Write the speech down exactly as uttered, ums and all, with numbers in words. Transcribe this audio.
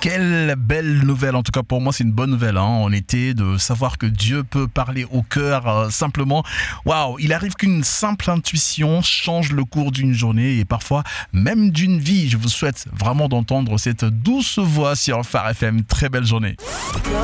Quelle belle nouvelle, en tout cas pour moi c'est une bonne nouvelle hein, en été, de savoir que Dieu peut parler au cœur euh, simplement. Waouh, il arrive qu'une simple intuition change le cours d'une journée et parfois même d'une vie. Je vous souhaite vraiment d'entendre cette douce voix sur Phare F M. Très belle journée.